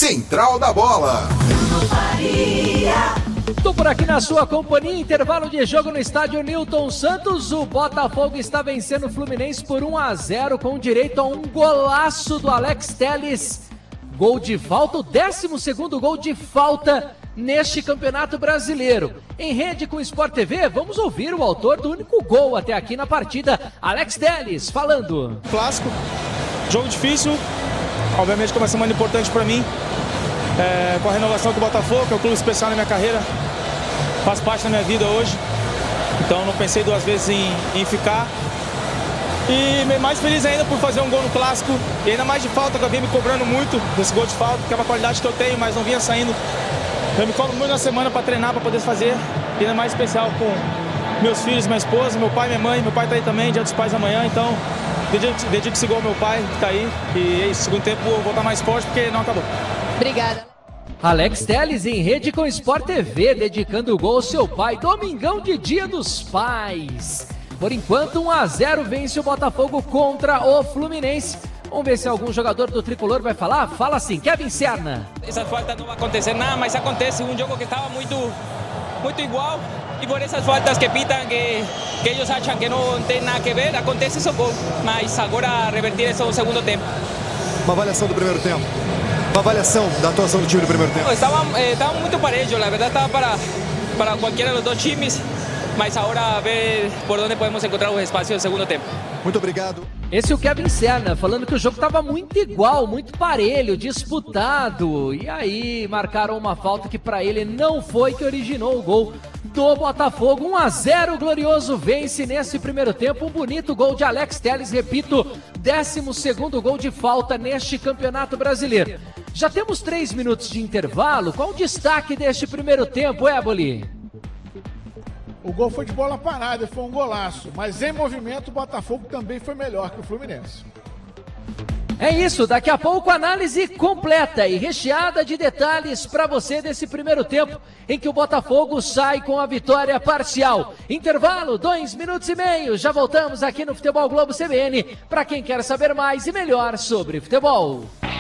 Central da Bola. Tô por aqui na sua companhia, intervalo de jogo no estádio Newton Santos. O Botafogo está vencendo o Fluminense por 1-0 com direito a um golaço do Alex Telles. Gol de falta, o 12º gol de falta neste Campeonato Brasileiro. Em rede com o Sport TV, vamos ouvir o autor do único gol até aqui na partida, Alex Telles, falando. Clássico, jogo difícil, obviamente que é uma semana importante para mim, com a renovação com o Botafogo, que é um clube especial na minha carreira, faz parte da minha vida hoje, então não pensei duas vezes em ficar. E mais feliz ainda por fazer um gol no Clássico, e ainda mais de falta, que eu vinha me cobrando muito desse gol de falta, que é uma qualidade que eu tenho, mas não vinha saindo. Eu me cobro muito na semana para treinar, para poder fazer, e ainda mais especial com meus filhos, minha esposa, meu pai, minha mãe. Meu pai tá aí também, dia dos pais amanhã, então dedico esse gol ao meu pai, que tá aí, e é isso, segundo tempo vou voltar mais forte, porque não acabou. Obrigada. Alex Telles em rede com o Sport TV, dedicando o gol ao seu pai, domingão de Dia dos Pais. Por enquanto, 1-0 vence o Botafogo contra o Fluminense. Vamos ver se algum jogador do Tricolor vai falar. Fala assim, Kevin Serna. Essa falta não vai acontecer nada, mas acontece um jogo que estava muito igual. E por essas faltas que pitam, que eles acham que não tem nada a ver, acontece esse gol. Mas agora revertir isso no segundo tempo. Uma avaliação do primeiro tempo. Uma avaliação da atuação do time no primeiro tempo. Estava muito parejo, na verdade estava para qualquer dos dois times. Mas agora ver por onde podemos encontrar os espaços no segundo tempo. Muito obrigado. Esse é o Kevin Serna, falando que o jogo estava muito igual, muito parelho, disputado. E aí marcaram uma falta que para ele não foi que originou o gol do Botafogo. 1-0, glorioso vence nesse primeiro tempo. Um bonito gol de Alex Telles, repito, 12º gol de falta neste Campeonato Brasileiro. Já temos 3 minutos de intervalo. Qual o destaque deste primeiro tempo, Éboli? O gol foi de bola parada, foi um golaço. Mas em movimento, o Botafogo também foi melhor que o Fluminense. É isso, daqui a pouco análise completa e recheada de detalhes para você desse primeiro tempo em que o Botafogo sai com a vitória parcial. Intervalo, 2 minutos e meio. Já voltamos aqui no Futebol Globo CBN para quem quer saber mais e melhor sobre futebol.